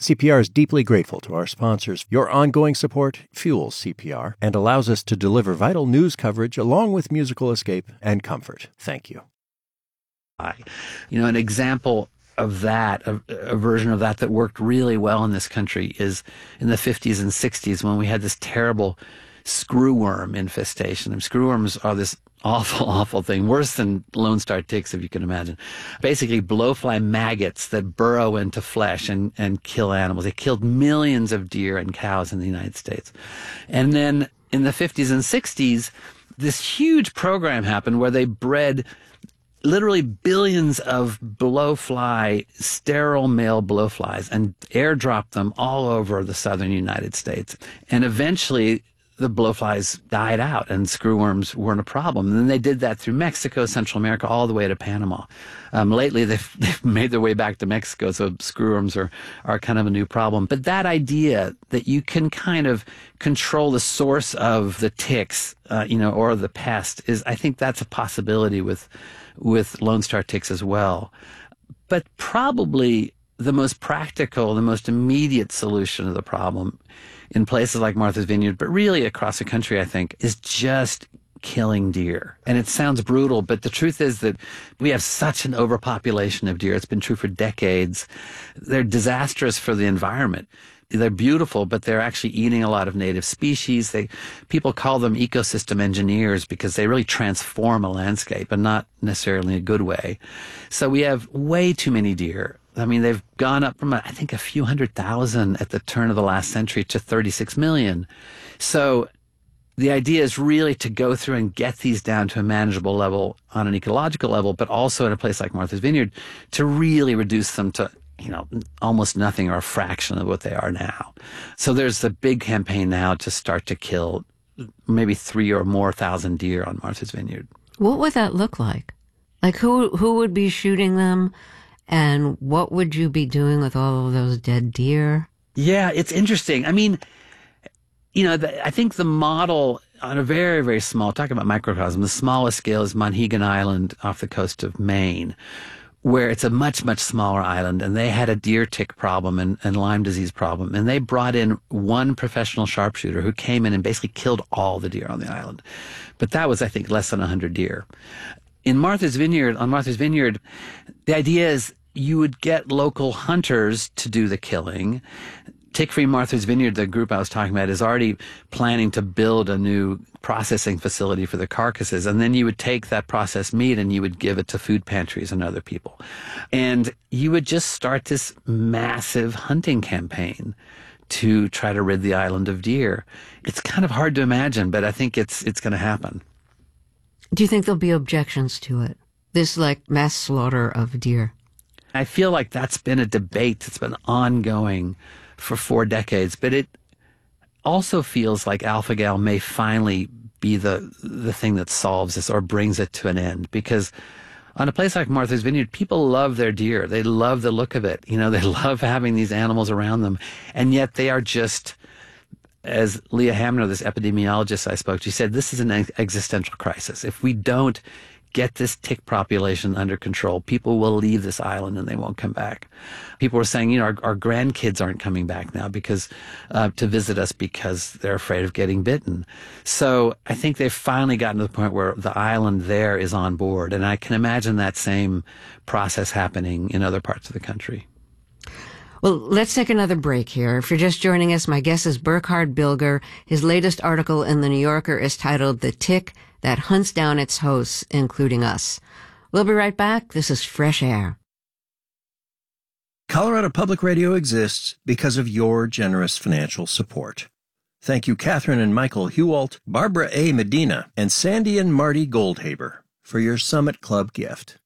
CPR is deeply grateful to our sponsors. Your ongoing support fuels CPR and allows us to deliver vital news coverage along with musical escape and comfort. Thank you. An example of that, a version of that worked really well in this country is in the 50s and 60s when we had this terrible screwworm infestation. And screwworms are this awful, awful thing, worse than Lone Star ticks, if you can imagine. Basically, blowfly maggots that burrow into flesh and kill animals. They killed millions of deer and cows in the United States. And then in the 50s and 60s, this huge program happened where they bred literally billions of blowfly, sterile male blowflies, and airdropped them all over the southern United States. And eventually, the blowflies died out and screwworms weren't a problem. And then they did that through Mexico, Central America, all the way to Panama. Lately, they've made their way back to Mexico, so screwworms are kind of a new problem. But that idea that you can kind of control the source of the ticks, or the pest I think that's a possibility with Lone Star ticks as well. But probably the most practical, the most immediate solution to the problem in places like Martha's Vineyard, but really across the country, I think, is just killing deer. And it sounds brutal, but the truth is that we have such an overpopulation of deer. It's been true for decades. They're disastrous for the environment. They're beautiful, but they're actually eating a lot of native species. People call them ecosystem engineers because they really transform a landscape, and not necessarily in a good way. So we have way too many deer. I mean, they've gone up from, I think, a few 100,000 at the turn of the last century to 36 million. So the idea is really to go through and get these down to a manageable level on an ecological level, but also in a place like Martha's Vineyard to really reduce them to almost nothing or a fraction of what they are now. So there's a big campaign now to start to kill maybe 3,000 or more deer on Martha's Vineyard. What would that look like? Like who would be shooting them? And what would you be doing with all of those dead deer? Yeah, it's interesting. I mean, I think the model on a very, very small, talking about microcosm, the smallest scale is Monhegan Island off the coast of Maine, where it's a much, much smaller island, and they had a deer tick problem and Lyme disease problem. And they brought in one professional sharpshooter who came in and basically killed all the deer on the island. But that was, I think, less than 100 deer. On Martha's Vineyard, the idea is you would get local hunters to do the killing. Tick-Free Martha's Vineyard, the group I was talking about, is already planning to build a new processing facility for the carcasses. And then you would take that processed meat and you would give it to food pantries and other people. And you would just start this massive hunting campaign to try to rid the island of deer. It's kind of hard to imagine, but I think it's going to happen. Do you think there'll be objections to it? This mass slaughter of deer? I feel like that's been a debate that's been ongoing for 4 decades, but it also feels like alpha-gal may finally be the thing that solves this or brings it to an end. Because on a place like Martha's Vineyard, people love their deer. They love the look of it. They love having these animals around them. And yet they are just, as Leah Hamner, this epidemiologist I spoke to, she said, this is an existential crisis. If we don't get this tick population under control, people will leave this island and they won't come back. People were saying, our grandkids aren't coming back now because to visit us because they're afraid of getting bitten. So I think they've finally gotten to the point where the island there is on board. And I can imagine that same process happening in other parts of the country. Well, let's take another break here. If you're just joining us, my guest is Burkhard Bilger. His latest article in The New Yorker is titled "The Tick That Hunts Down Its Hosts, Including Us." We'll be right back. This is Fresh Air. Colorado Public Radio exists because of your generous financial support. Thank you, Catherine and Michael Hewalt, Barbara A. Medina, and Sandy and Marty Goldhaber for your Summit Club gift.